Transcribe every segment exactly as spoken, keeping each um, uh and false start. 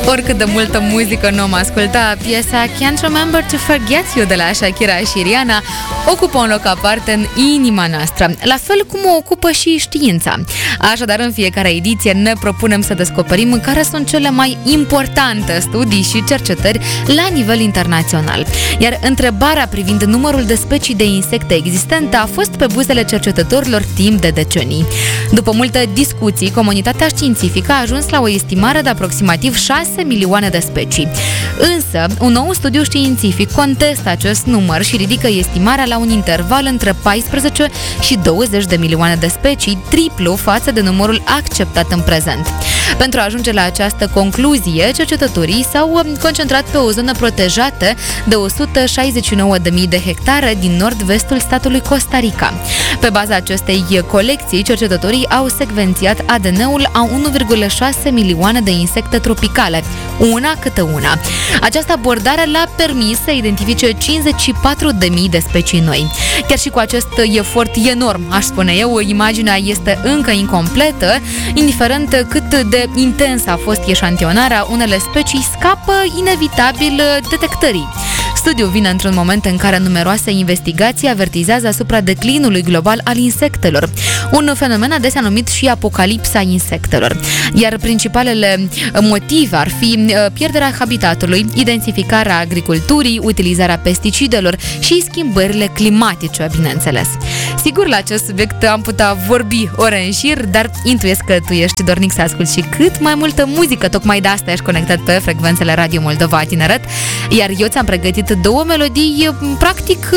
Oricât de multă muzică nu am ascultat, piesa Can't Remember to Forget You de la Shakira și Rihanna ocupă un loc aparte în inima noastră, la fel cum o ocupă și știința. Așadar, în fiecare ediție ne propunem să descoperim care sunt cele mai importante studii și cercetări la nivel internațional. Iar întrebarea privind numărul de specii de insecte existente a fost pe buzele cercetătorilor timp de decenii. După multe discuții, comunitatea științifică a ajuns la o estimare de aproximativ șase milioane de specii. Însă, un nou studiu științific contestă acest număr și ridică estimarea la un interval între paisprezece și douăzeci de milioane de specii, triplu față de numărul acceptat în prezent. Pentru a ajunge la această concluzie, cercetătorii s-au concentrat pe o zonă protejată de o sută șaizeci și nouă de mii de hectare din nord-vestul statului Costa Rica. Pe baza acestei colecții, cercetătorii au secvențiat A D N-ul a unu virgulă șase milioane de insecte tropicale, una câte una. Această abordare le-a permis să identifice cincizeci și patru de mii de specii noi. Chiar și cu acest efort enorm, aș spune eu, imaginea este încă incompletă, indiferent cât de intensă a fost eșantionarea, unele specii scapă inevitabil detectării. Studiul vine într-un moment în care numeroase investigații avertizează asupra declinului global al insectelor, un fenomen adesea numit și apocalipsa insectelor. Iar principalele motive ar fi pierderea habitatului, intensificarea agriculturii, utilizarea pesticidelor și schimbările climatice, bineînțeles. Sigur, la acest subiect am putea vorbi ore în șir, dar intuiesc că tu ești dornic să asculti și cât mai multă muzică, tocmai de asta ești conectat pe frecvențele Radio Moldova Tineret, iar eu ți-am pregătit două melodii practic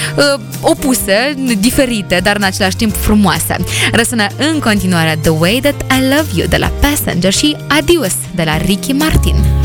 opuse, diferite, dar în același timp frumoase. Răsună în continuare The Way That I Love You de la Passenger și Adios de la Ricky Martin.